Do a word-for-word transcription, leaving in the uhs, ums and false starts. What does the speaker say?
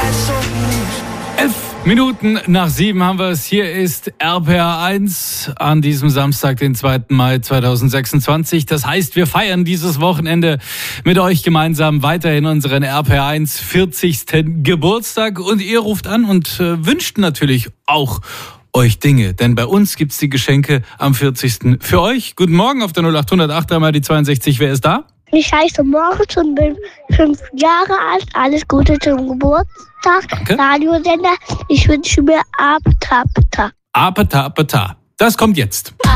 Elf Minuten nach sieben haben wir es. Hier ist R P R eins an diesem Samstag, den zweiten Mai zweitausendsechsundzwanzig. Das heißt, wir feiern dieses Wochenende mit euch gemeinsam weiterhin unseren R P R eins vierzigsten Geburtstag. Und ihr ruft an und äh, wünscht natürlich auch euch Dinge. Denn bei uns gibt's die Geschenke am vierzigsten für euch. Guten Morgen auf der null acht null acht, einmal die zweiundsechzig. Wer ist da? Ich heiße Moritz und bin fünf Jahre alt. Alles Gute zum Geburtstag. Danke. Radiosender. Ich wünsche mir Apta. Apata, apata. Das kommt jetzt.